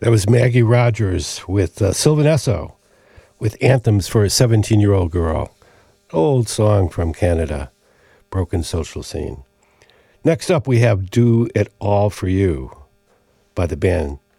That was Maggie Rogers with Sylvan Esso with Anthems for a 17-Year-Old Girl. Old song from Canada, Broken Social Scene. Next up, we have Do It All For You by the band